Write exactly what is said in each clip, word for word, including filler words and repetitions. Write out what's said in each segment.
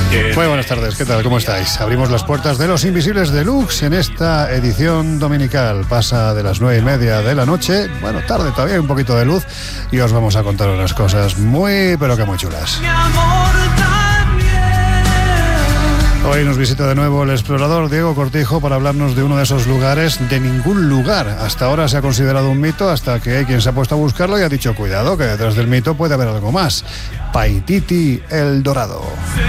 Muy buenas tardes, ¿qué tal? ¿Cómo estáis? Abrimos las puertas de Los Invisibles Deluxe en esta edición dominical. Pasa de las nueve y media de la noche, bueno, tarde todavía, hay un poquito de luz, y os vamos a contar unas cosas muy, pero que muy chulas. Hoy nos visita de nuevo el explorador Diego Cortijo para hablarnos de uno de esos lugares de ningún lugar. Hasta ahora se ha considerado un mito, hasta que hay quien se ha puesto a buscarlo y ha dicho, cuidado, que detrás del mito puede haber algo más. Paititi El Dorado.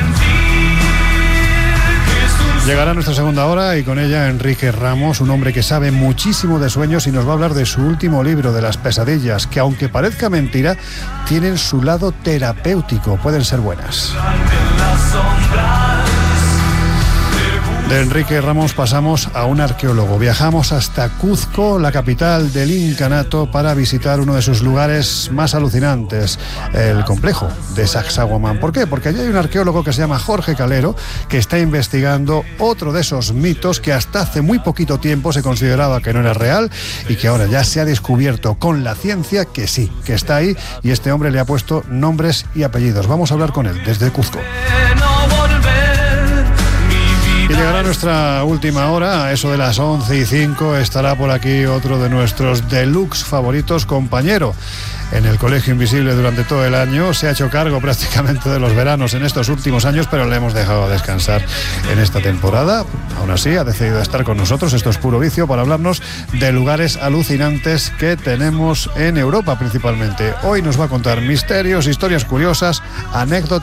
Llegará nuestra segunda hora y con ella Enrique Ramos, un hombre que sabe muchísimo de sueños y nos va a hablar de su último libro, de las pesadillas, que aunque parezca mentira, tienen su lado terapéutico, pueden ser buenas. De Enrique Ramos pasamos a un arqueólogo. Viajamos hasta Cuzco, la capital del incanato, para visitar uno de sus lugares más alucinantes, el complejo de Sacsayhuamán. ¿Por qué? Porque allí hay un arqueólogo que se llama Jorge Calero, que está investigando otro de esos mitos que hasta hace muy poquito tiempo se consideraba que no era real y que ahora ya se ha descubierto con la ciencia que sí, que está ahí, y este hombre le ha puesto nombres y apellidos. Vamos a hablar con él desde Cuzco. Y llegará nuestra última hora, a eso de las once y cinco, estará por aquí otro de nuestros deluxe favoritos, compañero en el Colegio Invisible durante todo el año. Se ha hecho cargo prácticamente de los veranos en estos últimos años, pero le hemos dejado descansar en esta temporada. Aún así, ha decidido estar con nosotros, esto es Puro Vicio, para hablarnos de lugares alucinantes que tenemos en Europa principalmente. Hoy nos va a contar misterios, historias curiosas, anécdotas